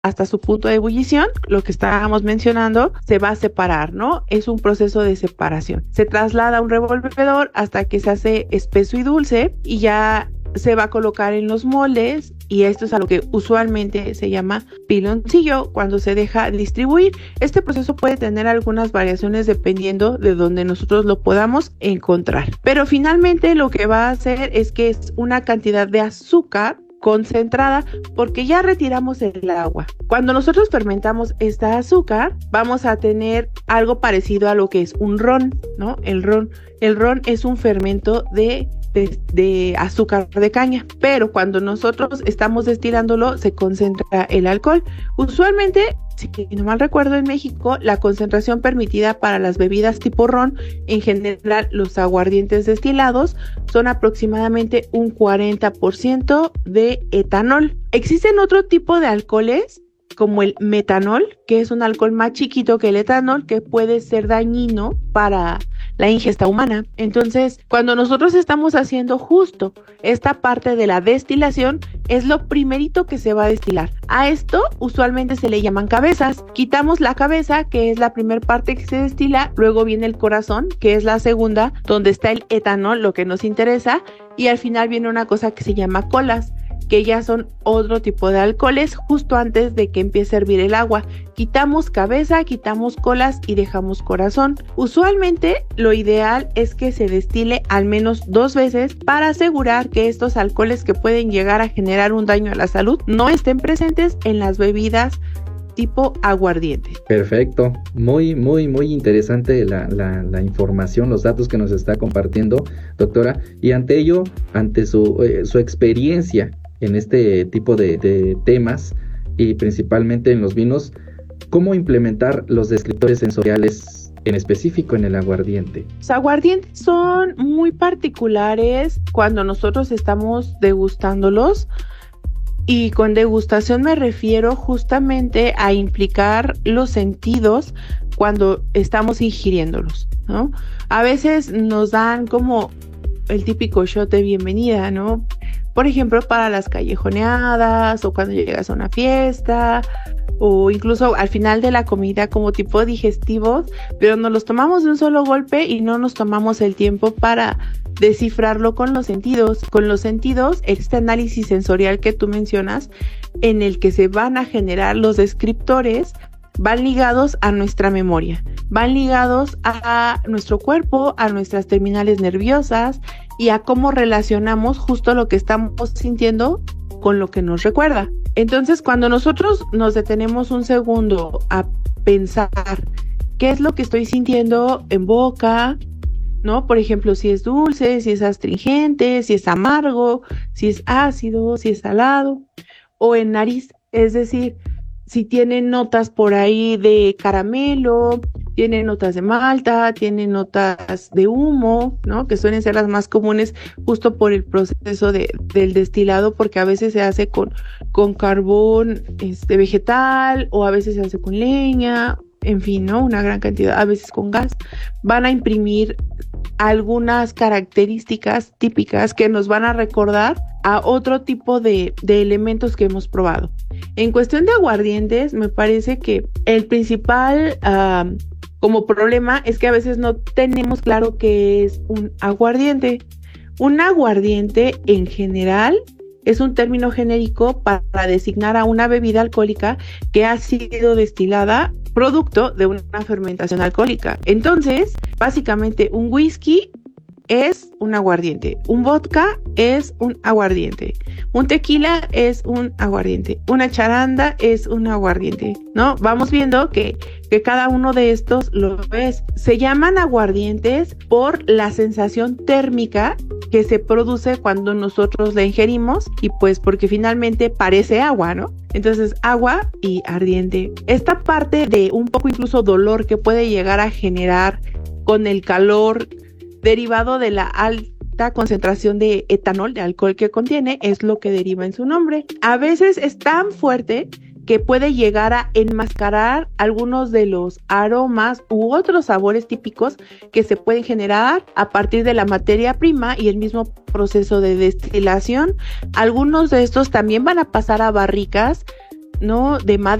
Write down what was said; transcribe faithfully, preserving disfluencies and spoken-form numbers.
hasta su punto de ebullición, lo que estábamos mencionando, se va a separar, ¿no? Es un proceso de separación. Se traslada a un revolvedor hasta que se hace espeso y dulce y ya se va a colocar en los moldes, y esto es a lo que usualmente se llama piloncillo cuando se deja distribuir. Este proceso puede tener algunas variaciones dependiendo de donde nosotros lo podamos encontrar, pero finalmente lo que va a hacer es que es una cantidad de azúcar concentrada porque ya retiramos el agua. Cuando nosotros fermentamos esta azúcar, vamos a tener algo parecido a lo que es un ron, ¿no? El ron, el ron es un fermento de De, de azúcar de caña, pero cuando nosotros estamos destilándolo se concentra el alcohol. Usualmente, si no mal recuerdo, en México la concentración permitida para las bebidas tipo ron, en general los aguardientes destilados, son aproximadamente un cuarenta por ciento de etanol. Existen otro tipo de alcoholes como el metanol, que es un alcohol más chiquito que el etanol, que puede ser dañino para la ingesta humana. Entonces, cuando nosotros estamos haciendo justo esta parte de la destilación, es lo primerito que se va a destilar. A esto usualmente se le llaman cabezas. Quitamos la cabeza, que es la primera parte que se destila, luego viene el corazón, que es la segunda, donde está el etanol, lo que nos interesa, y al final viene una cosa que se llama colas, que ya son otro tipo de alcoholes justo antes de que empiece a hervir el agua. Quitamos cabeza, quitamos colas y dejamos corazón. Usualmente lo ideal es que se destile al menos dos veces para asegurar que estos alcoholes que pueden llegar a generar un daño a la salud no estén presentes en las bebidas tipo aguardiente. Perfecto, muy muy muy interesante la, la, la información, los datos que nos está compartiendo, doctora, y ante ello, ante su, eh, su experiencia en este tipo de, de temas y principalmente en los vinos, ¿cómo implementar los descriptores sensoriales en específico en el aguardiente? Los aguardientes son muy particulares cuando nosotros estamos degustándolos, y con degustación me refiero justamente a implicar los sentidos cuando estamos ingiriéndolos, ¿no? A veces nos dan como el típico shot de bienvenida, ¿no? Por ejemplo, para las callejoneadas o cuando llegas a una fiesta o incluso al final de la comida como tipo digestivos, pero nos los tomamos de un solo golpe y no nos tomamos el tiempo para descifrarlo con los sentidos. Con los sentidos, este análisis sensorial que tú mencionas, en el que se van a generar los descriptores, van ligados a nuestra memoria, van ligados a nuestro cuerpo, a nuestras terminales nerviosas y a cómo relacionamos justo lo que estamos sintiendo con lo que nos recuerda. Entonces, cuando nosotros nos detenemos un segundo a pensar qué es lo que estoy sintiendo en boca, ¿no? Por ejemplo, si es dulce, si es astringente, si es amargo, si es ácido, si es salado, o en nariz, es decir, si tiene notas por ahí de caramelo, tiene notas de malta, tiene notas de humo, ¿no? Que suelen ser las más comunes justo por el proceso de, del destilado, porque a veces se hace con, con carbón este, vegetal, o a veces se hace con leña, en fin, ¿no? Una gran cantidad, a veces con gas. Van a imprimir algunas características típicas que nos van a recordar a otro tipo de, de elementos que hemos probado. En cuestión de aguardientes, me parece que el principal uh, como problema es que a veces no tenemos claro qué es un aguardiente. Un aguardiente en general es un término genérico para designar a una bebida alcohólica que ha sido destilada producto de una fermentación alcohólica. Entonces, básicamente un whisky es un aguardiente, un vodka es un aguardiente, un tequila es un aguardiente, una charanda es un aguardiente, ¿no? Vamos viendo que, que cada uno de estos lo es. Se llaman aguardientes por la sensación térmica que se produce cuando nosotros la ingerimos y pues porque finalmente parece agua, ¿no? Entonces, agua y ardiente. Esta parte de un poco incluso dolor que puede llegar a generar con el calor derivado de la alta concentración de etanol, de alcohol que contiene, es lo que deriva en su nombre. A veces es tan fuerte que puede llegar a enmascarar algunos de los aromas u otros sabores típicos que se pueden generar a partir de la materia prima y el mismo proceso de destilación. Algunos de estos también van a pasar a barricas ¿no? De